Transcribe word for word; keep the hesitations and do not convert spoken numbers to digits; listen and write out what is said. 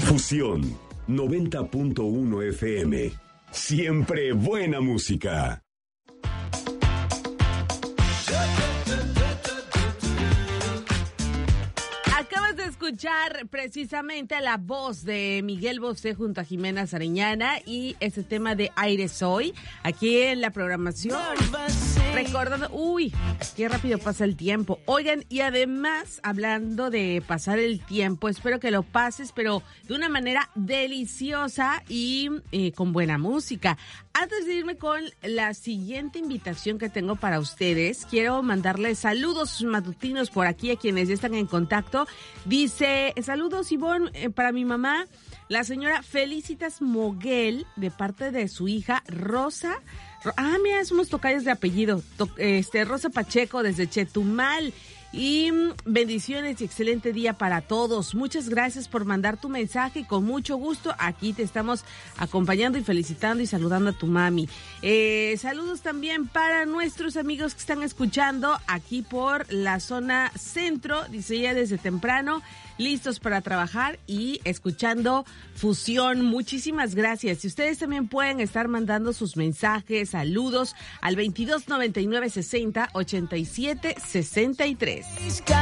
Fusión noventa punto uno F M. Siempre buena música. Acabas de escuchar precisamente la voz de Miguel Bosé junto a Jimena Sariñana y ese tema de Aire Soy aquí en la programación. Recordando, uy, qué rápido pasa el tiempo. Oigan, y además, hablando de pasar el tiempo, espero que lo pases, pero de una manera deliciosa y eh, con buena música. Antes de irme con la siguiente invitación que tengo para ustedes, quiero mandarles saludos matutinos por aquí a quienes ya están en contacto. Dice, saludos Ivonne, eh, para mi mamá, la señora Felicitas Moguel, de parte de su hija Rosa. Ah, mira, somos tocayos de apellido. To, este, Rosa Pacheco desde Chetumal. Y bendiciones y excelente día para todos. Muchas gracias por mandar tu mensaje y con mucho gusto aquí te estamos acompañando y felicitando y saludando a tu mami. Eh, saludos también para nuestros amigos que están escuchando aquí por la zona centro, dice ella desde temprano, listos para trabajar y escuchando Fusión. Muchísimas gracias. Y ustedes también pueden estar mandando sus mensajes, saludos al veintidós noventa y nueve sesenta ochenta y siete sesenta y tres.